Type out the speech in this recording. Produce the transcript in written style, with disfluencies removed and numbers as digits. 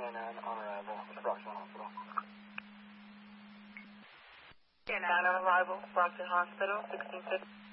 K9 on arrival to Brockton Hospital. K9 on arrival, Brockton Hospital, 1650.